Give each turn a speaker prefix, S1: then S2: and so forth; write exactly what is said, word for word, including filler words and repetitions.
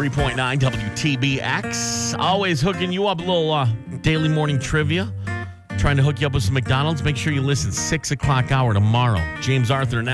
S1: three point nine W T B X. Always hooking you up a little uh, daily morning trivia. Trying to hook you up with some McDonald's. Make sure you listen six o'clock hour tomorrow. James Arthur now.